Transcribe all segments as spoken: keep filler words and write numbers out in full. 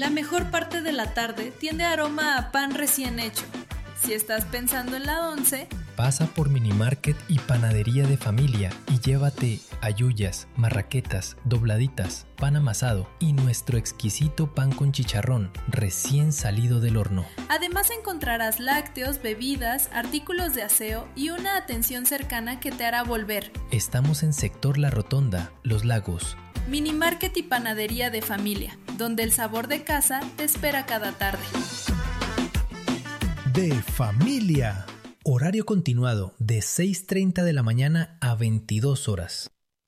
La mejor parte de la tarde tiende aroma a pan recién hecho. Si estás pensando en la once, pasa por Minimarket y Panadería de Familia y llévate halluyas, marraquetas, dobladitas, pan amasado y nuestro exquisito pan con chicharrón recién salido del horno. Además encontrarás lácteos, bebidas, artículos de aseo y una atención cercana que te hará volver. Estamos en Sector La Rotonda, Los Lagos. Minimarket y Panadería de Familia, donde el sabor de casa te espera cada tarde. De familia. Horario continuado de seis treinta de la mañana a veintidós horas.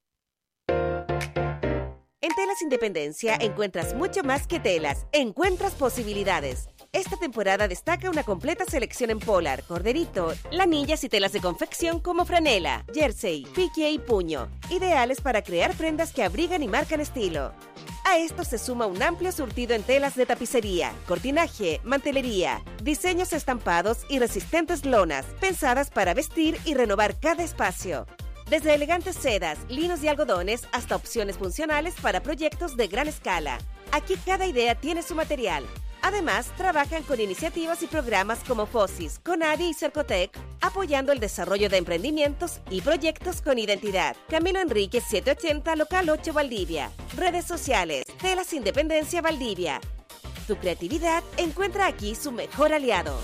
En Telas Independencia encuentras mucho más que telas, encuentras posibilidades. Esta temporada destaca una completa selección en polar, corderito, lanillas y telas de confección como franela, jersey, pique y puño, ideales para crear prendas que abrigan y marcan estilo. A esto se suma un amplio surtido en telas de tapicería, cortinaje, mantelería, diseños estampados y resistentes lonas, pensadas para vestir y renovar cada espacio. Desde elegantes sedas, linos y algodones hasta opciones funcionales para proyectos de gran escala. Aquí cada idea tiene su material. Además, trabajan con iniciativas y programas como FOSIS, CONADI y Cercotec, apoyando el desarrollo de emprendimientos y proyectos con identidad. Camilo Enríquez setecientos ochenta, Local ocho, Valdivia. Redes sociales, Telas Independencia Valdivia. Tu creatividad encuentra aquí su mejor aliado.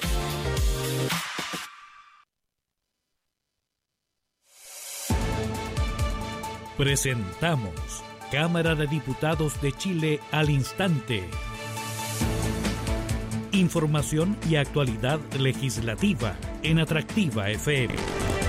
Presentamos Cámara de Diputados de Chile al instante. Información y actualidad legislativa en Atractiva F M.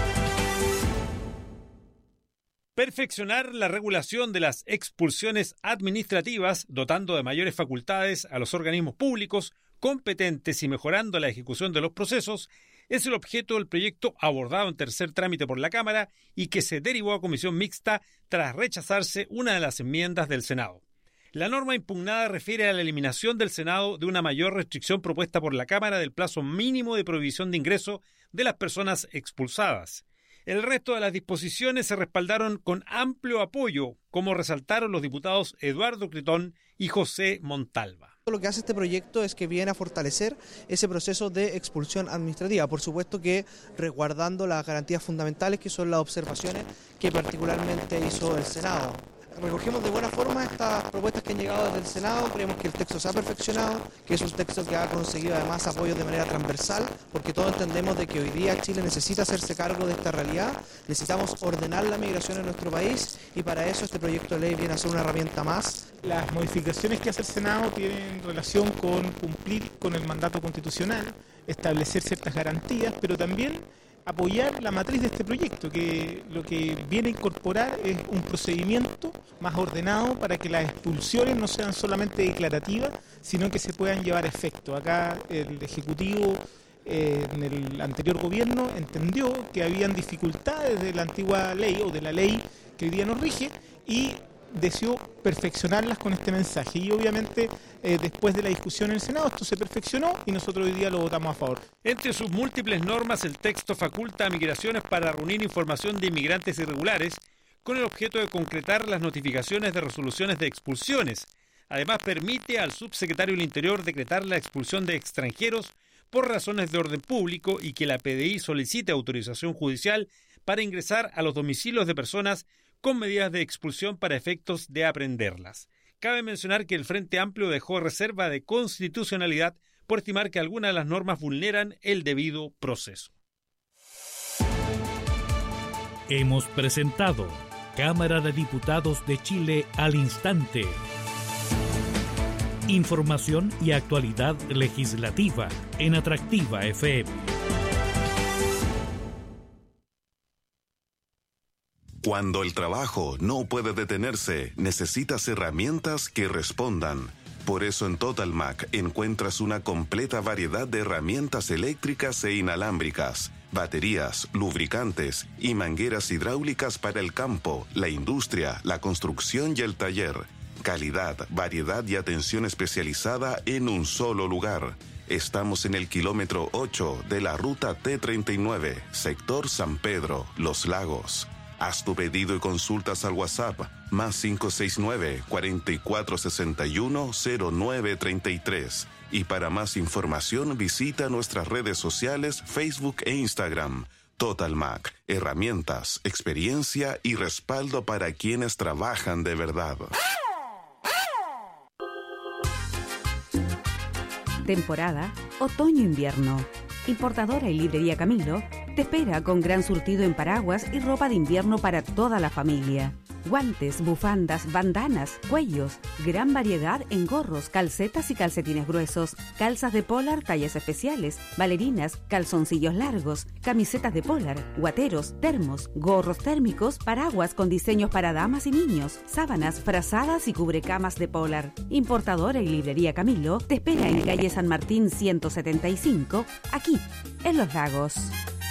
Perfeccionar la regulación de las expulsiones administrativas, dotando de mayores facultades a los organismos públicos competentes y mejorando la ejecución de los procesos, es el objeto del proyecto abordado en tercer trámite por la Cámara y que se derivó a comisión mixta tras rechazarse una de las enmiendas del Senado. La norma impugnada refiere a la eliminación del Senado de una mayor restricción propuesta por la Cámara del plazo mínimo de prohibición de ingreso de las personas expulsadas. El resto de las disposiciones se respaldaron con amplio apoyo, como resaltaron los diputados Eduardo Cretón y José Montalva. Lo que hace este proyecto es que viene a fortalecer ese proceso de expulsión administrativa, por supuesto que resguardando las garantías fundamentales que son las observaciones que particularmente hizo el Senado. Recogemos de buena forma estas propuestas que han llegado desde el Senado, creemos que el texto se ha perfeccionado, que es un texto que ha conseguido además apoyo de manera transversal, porque todos entendemos de que hoy día Chile necesita hacerse cargo de esta realidad, necesitamos ordenar la migración en nuestro país y para eso este proyecto de ley viene a ser una herramienta más. Las modificaciones que hace el Senado tienen relación con cumplir con el mandato constitucional, establecer ciertas garantías, pero también apoyar la matriz de este proyecto, que lo que viene a incorporar es un procedimiento más ordenado para que las expulsiones no sean solamente declarativas, sino que se puedan llevar a efecto. Acá el Ejecutivo eh, en el anterior gobierno entendió que habían dificultades de la antigua ley o de la ley que hoy día nos rige y deseó perfeccionarlas con este mensaje y obviamente eh, después de la discusión en el Senado esto se perfeccionó y nosotros hoy día lo votamos a favor. Entre sus múltiples normas, el texto faculta a Migraciones para reunir información de inmigrantes irregulares con el objeto de concretar las notificaciones de resoluciones de expulsiones. Además, permite al subsecretario del Interior decretar la expulsión de extranjeros por razones de orden público y que la P D I solicite autorización judicial para ingresar a los domicilios de personas con medidas de expulsión para efectos de aprehenderlas. Cabe mencionar que el Frente Amplio dejó reserva de constitucionalidad por estimar que algunas de las normas vulneran el debido proceso. Hemos presentado Cámara de Diputados de Chile al instante. Información y actualidad legislativa en Atractiva F M. Cuando el trabajo no puede detenerse, necesitas herramientas que respondan. Por eso en Totalmac encuentras una completa variedad de herramientas eléctricas e inalámbricas, baterías, lubricantes y mangueras hidráulicas para el campo, la industria, la construcción y el taller. Calidad, variedad y atención especializada en un solo lugar. Estamos en el kilómetro ocho de la ruta T treinta y nueve, sector San Pedro, Los Lagos. Haz tu pedido y consultas al WhatsApp más cinco seis nueve, cuatro cuatro seis uno, cero nueve tres tres. Y para más información visita nuestras redes sociales Facebook e Instagram. Total Mac, herramientas, experiencia y respaldo para quienes trabajan de verdad. Temporada otoño-invierno. Importadora y librería Camilo te espera con gran surtido en paraguas y ropa de invierno para toda la familia. Guantes, bufandas, bandanas, cuellos, gran variedad en gorros, calcetas y calcetines gruesos, calzas de polar, tallas especiales, bailarinas, calzoncillos largos, camisetas de polar, guateros, termos, gorros térmicos, paraguas con diseños para damas y niños, sábanas, frazadas y cubrecamas de polar. Importadora y librería Camilo te espera en calle San Martín ciento setenta y cinco, aquí, en Los Lagos.